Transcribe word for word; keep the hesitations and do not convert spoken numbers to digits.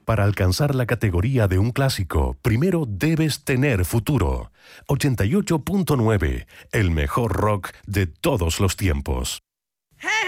Para alcanzar la categoría de un clásico, primero debes tener futuro. ochenta y ocho punto nueve, el mejor rock de todos los tiempos.